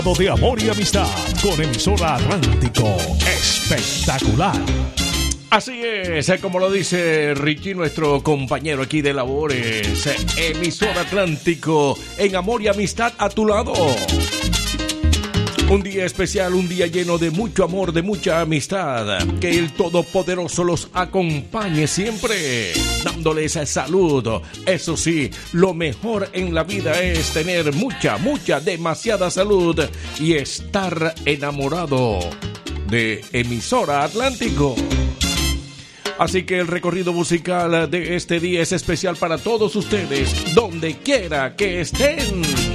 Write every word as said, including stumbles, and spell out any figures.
De amor y amistad con emisora Atlántico. Espectacular. Así es, como lo dice Richie, nuestro compañero aquí de labores, emisora Atlántico en amor y amistad a tu lado. Un día especial, un día lleno de mucho amor, de mucha amistad. Que el Todopoderoso los acompañe siempre, dándoles salud. Eso sí, lo mejor en la vida es tener mucha, mucha, demasiada salud y estar enamorado de emisora Atlántico. Así que el recorrido musical de este día es especial para todos ustedes, donde quiera que estén.